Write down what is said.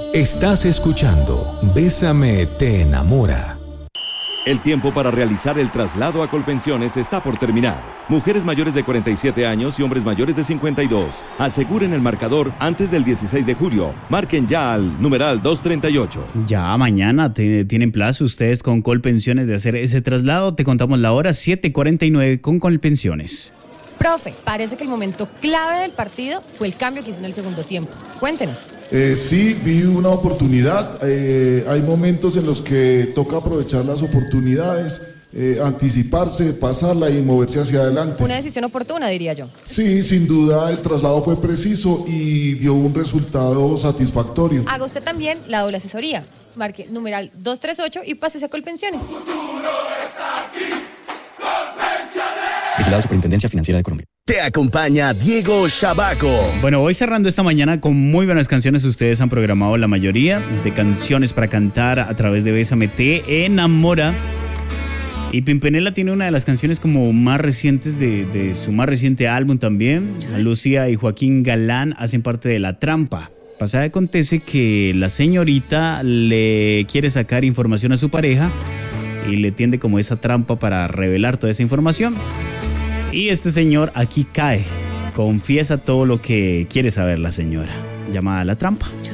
Estás escuchando Bésame te enamora. El tiempo para realizar el traslado a Colpensiones está por terminar. Mujeres mayores de 47 años y hombres mayores de 52. Aseguren el marcador antes del 16 de julio. Marquen ya al numeral 238. Ya mañana tienen plazo ustedes con Colpensiones de hacer ese traslado. Te contamos la hora, 7:49 con Colpensiones. Profe, parece que el momento clave del partido fue el cambio que hizo en el segundo tiempo. Cuéntenos. Sí, vi una oportunidad. Hay momentos en los que toca aprovechar las oportunidades, anticiparse, pasarla y moverse hacia adelante. Una decisión oportuna, diría yo. Sí, sin duda el traslado fue preciso y dio un resultado satisfactorio. Haga usted también la doble asesoría. Marque numeral 238 y pásese a Colpensiones. Vigilado Superintendencia Financiera de Colombia. Te acompaña Diego Shabaco. Bueno, voy cerrando esta mañana con muy buenas canciones. Ustedes han programado la mayoría de canciones para cantar a través de Bésame te enamora. Y Pimpinela tiene una de las canciones como más recientes de su más reciente álbum también. Lucía y Joaquín Galán hacen parte de La Trampa. Pasa y acontece que la señorita le quiere sacar información a su pareja y le tiende como esa trampa para revelar toda esa información. Y este señor aquí cae, confiesa todo lo que quiere saber la señora, llamada La Trampa.